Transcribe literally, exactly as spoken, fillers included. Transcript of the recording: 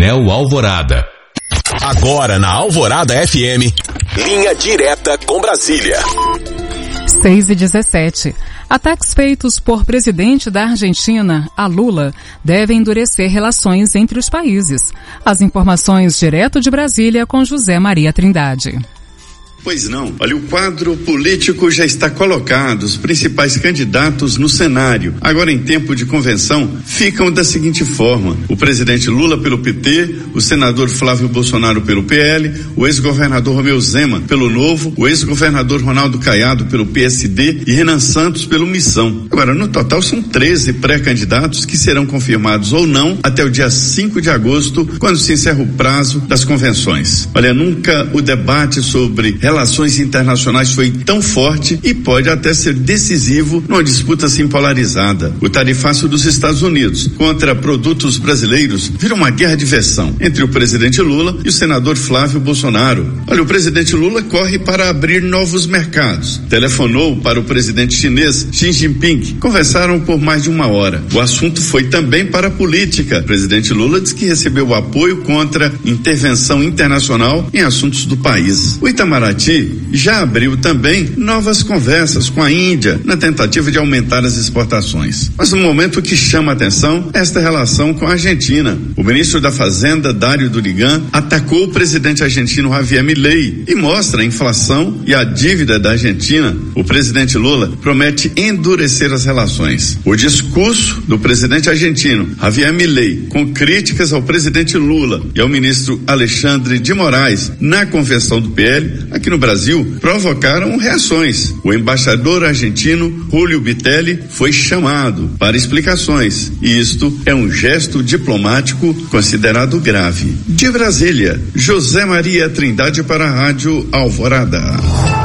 Coronel Alvorada. Agora na Alvorada F M, linha direta com Brasília. seis e dezessete. Ataques feitos por presidente da Argentina, a Lula, devem endurecer relações entre os países. As informações direto de Brasília com José Maria Trindade. Pois não. Olha, o quadro político já está colocado, os principais candidatos no cenário. Agora, em tempo de convenção, ficam da seguinte forma: o presidente Lula pelo P T, o senador Flávio Bolsonaro pelo P L, o ex-governador Romeu Zema pelo Novo, o ex-governador Ronaldo Caiado pelo P S D e Renan Santos pelo Missão. Agora, no total, são treze pré-candidatos que serão confirmados ou não até o dia cinco de agosto, quando se encerra o prazo das convenções. Olha, nunca o debate sobre relações internacionais foi tão forte e pode até ser decisivo numa disputa assim polarizada. O tarifaço dos Estados Unidos contra produtos brasileiros vira uma guerra de versão entre o presidente Lula e o senador Flávio Bolsonaro. Olha, o presidente Lula corre para abrir novos mercados. Telefonou para o presidente chinês Xi Jinping. Conversaram por mais de uma hora. O assunto foi também para a política. O presidente Lula diz que recebeu apoio contra intervenção internacional em assuntos do país. O Itamaraty já abriu também novas conversas com a Índia na tentativa de aumentar as exportações. Mas no momento que chama a atenção é esta relação com a Argentina. O ministro da Fazenda, Dário Durigan, atacou o presidente argentino Javier Milei e mostra a inflação e a dívida da Argentina. O presidente Lula promete endurecer as relações. O discurso do presidente argentino Javier Milei, com críticas ao presidente Lula e ao ministro Alexandre de Moraes na convenção do P L, aqui no Brasil, provocaram reações. O embaixador argentino Julio Bitelli foi chamado para explicações, e isto é um gesto diplomático considerado grave. De Brasília, José Maria Trindade para a Rádio Alvorada.